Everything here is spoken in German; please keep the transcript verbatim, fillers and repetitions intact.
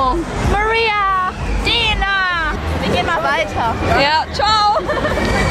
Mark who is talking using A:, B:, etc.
A: Begrüßung. Maria, Dina. Wir gehen mal weiter.
B: Ja, ciao.